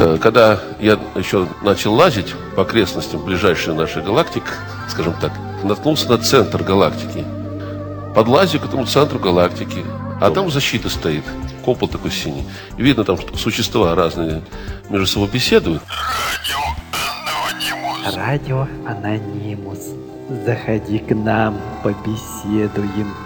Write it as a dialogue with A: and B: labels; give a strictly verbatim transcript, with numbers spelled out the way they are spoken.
A: Э, Когда я еще начал лазить по окрестностям ближайшей нашей галактики, скажем так, наткнулся на центр галактики. Подлазил к этому центру галактики, а там защита стоит, купол такой синий. И видно, там что существа разные между собой беседуют.
B: Радио Анонимус. Заходи к нам, побеседуем.